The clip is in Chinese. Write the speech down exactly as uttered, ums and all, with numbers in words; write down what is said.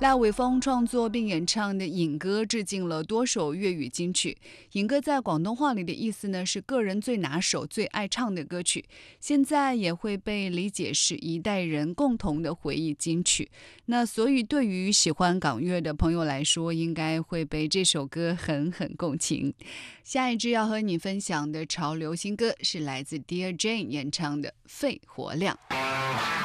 赖伟峰创作并演唱的《影歌》致敬了多首粤语金曲。影歌在广东话里的意思呢，是个人最拿手、最爱唱的歌曲，现在也会被理解是一代人共同的回忆金曲。那所以对于喜欢港乐的朋友来说，应该会被这首歌狠狠共情。下一支要和你分享的潮流新歌是来自 Dear Jane 演唱的《肺活量》。